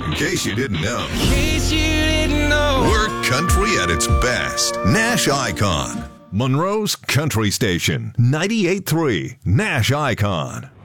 In case you didn't know. We're country at its best. Nash Icon. Monroe's Country Station. 98.3 Nash Icon.